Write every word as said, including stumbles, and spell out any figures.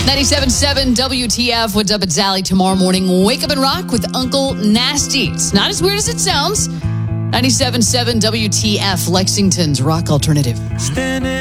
ninety-seven point seven W T F. What's up? It's Allie. Tomorrow morning, wake up and rock with Uncle Nasty. It's not as weird as it sounds. ninety-seven point seven W T F, Lexington's rock alternative.